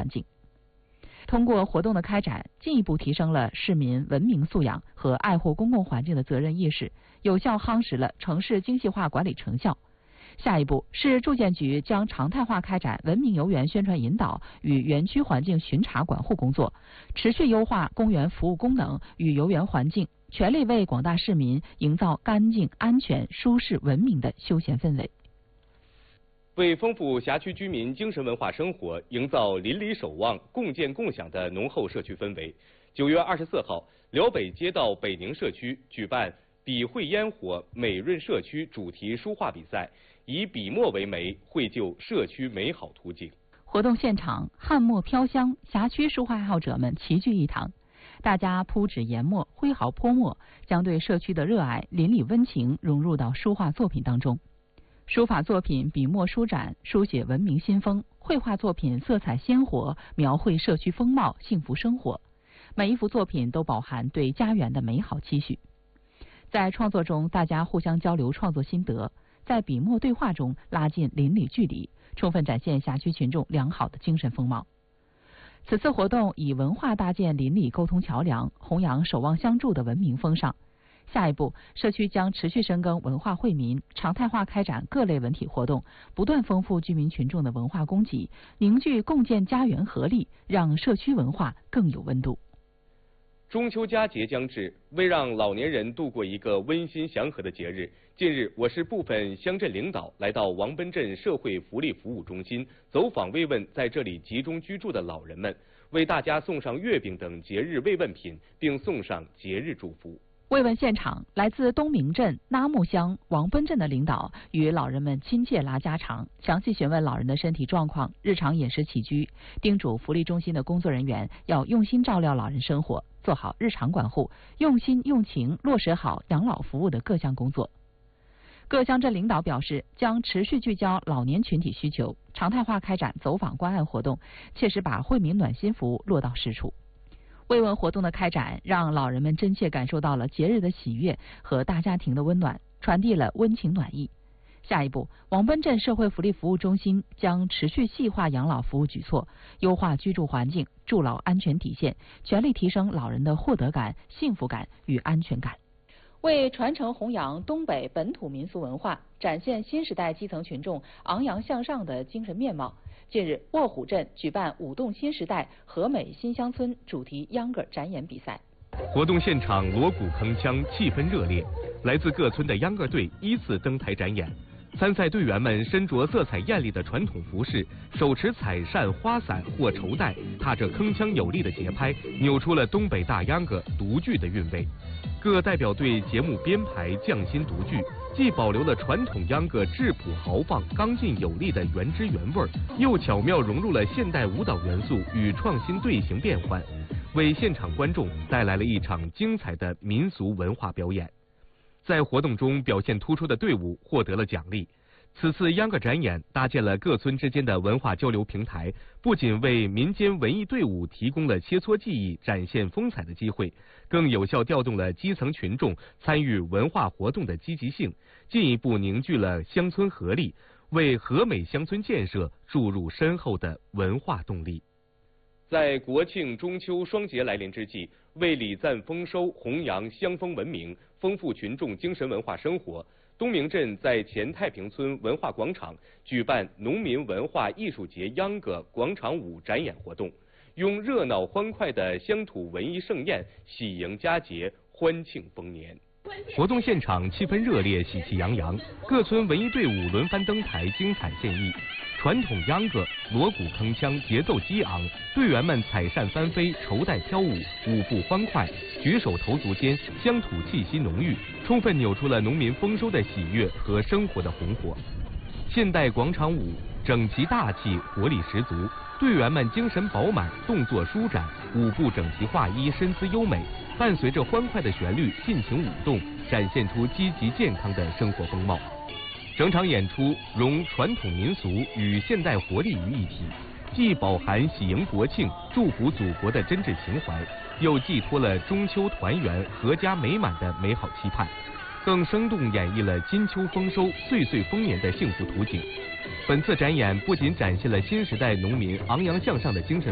环境。通过活动的开展，进一步提升了市民文明素养和爱护公共环境的责任意识，有效夯实了城市精细化管理成效。下一步，市住建局将常态化开展文明游园宣传引导与园区环境巡查管护工作，持续优化公园服务功能与游园环境，全力为广大市民营造干净、安全、舒适、文明的休闲氛围。 为丰富辖区居民精神文化生活，营造邻里守望、共建共享的浓厚社区氛围，9月24号，辽北街道北宁社区举办“笔绘烟火，美润社区”主题书画比赛，以笔墨为媒，绘就社区美好图景。 活动现场，汉墨飘香，辖区书画爱好者们齐聚一堂，大家铺纸研墨，挥毫泼墨，将对社区的热爱、邻里温情融入到书画作品当中。书法作品笔墨舒展，书写文明新风；绘画作品色彩鲜活，描绘社区风貌、幸福生活。每一幅作品都饱含对家园的美好期许。在创作中，大家互相交流创作心得，在笔墨对话中拉近邻里距离，充分展现辖区群众良好的精神风貌。此次活动以文化搭建邻里沟通桥梁，弘扬守望相助的文明风尚。下一步，社区将持续深耕文化惠民，常态化开展各类文体活动，不断丰富居民群众的文化供给，凝聚共建家园合力，让社区文化更有温度。 中秋佳节将至，为让老年人度过一个温馨祥和的节日，近日我市部分乡镇领导来到王奔镇社会福利服务中心，走访慰问在这里集中居住的老人们，为大家送上月饼等节日慰问品，并送上节日祝福。 慰问现场，来自东明镇、纳木乡、王奔镇的领导与老人们亲切拉家常，详细询问老人的身体状况、日常饮食起居，叮嘱福利中心的工作人员要用心照料老人生活，做好日常管护，用心用情落实好养老服务的各项工作。各乡镇领导表示，将持续聚焦老年群体需求，常态化开展走访关爱活动，切实把惠民暖心服务落到实处。慰问活动的开展，让老人们真切感受到了节日的喜悦和大家庭的温暖，传递了温情暖意。下一步，王奔镇社会福利服务中心将持续细化养老服务举措，优化居住环境、助老安全底线，全力提升老人的获得感、幸福感与安全感。为传承弘扬东北本土民俗文化，展现新时代基层群众昂扬向上的精神面貌，近日，卧虎镇举办舞动新时代和美新乡村主题秧歌展演比赛。 活动现场锣鼓铿锵，气氛热烈，来自各村的秧歌队依次登台展演。参赛队员们身着色彩艳丽的传统服饰，手持彩扇、花伞或绸带，踏着铿锵有力的节拍，扭出了东北大秧歌独具的韵味。各代表队节目编排匠心独具，既保留了传统秧歌质朴豪放、刚劲有力的原汁原味，又巧妙融入了现代舞蹈元素与创新队形变换，为现场观众带来了一场精彩的民俗文化表演。在活动中表现突出的队伍获得了奖励。此次秧歌展演搭建了各村之间的文化交流平台，不仅为民间文艺队伍提供了切磋技艺、展现风采的机会，更有效调动了基层群众参与文化活动的积极性，进一步凝聚了乡村合力，为和美乡村建设注入深厚的文化动力。在国庆中秋双节来临之际，为礼赞丰收、弘扬乡风文明、丰富群众精神文化生活，东明镇在前太平村文化广场举办农民文化艺术节秧歌广场舞展演活动，用热闹欢快的乡土文艺盛宴喜迎佳节，欢庆丰年。活动现场气氛热烈，喜气洋洋，各村文艺队伍轮番登台，精彩献艺。传统秧歌锣鼓铿锵，节奏激昂，队员们彩扇翻飞，绸带飘舞，舞步欢快，举手投足间乡土气息浓郁，充分扭出了农民丰收的喜悦和生活的红火。现代广场舞整齐大气，活力十足，队员们精神饱满，动作舒展，舞步整齐划一，身姿优美，伴随着欢快的旋律尽情舞动，展现出积极健康的生活风貌。整场演出融传统民俗与现代活力于一体，既饱含喜迎国庆、祝福祖国的真挚情怀，又寄托了中秋团圆、阖家美满的美好期盼，更生动演绎了金秋丰收、岁岁丰年的幸福图景。本次展演不仅展现了新时代农民昂扬向上的精神